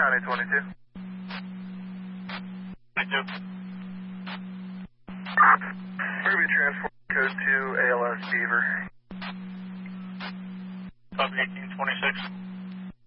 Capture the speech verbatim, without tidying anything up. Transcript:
County twenty-two. twenty-two. We're going to be transporting code two A L S Beaver. Copy eighteen twenty-six.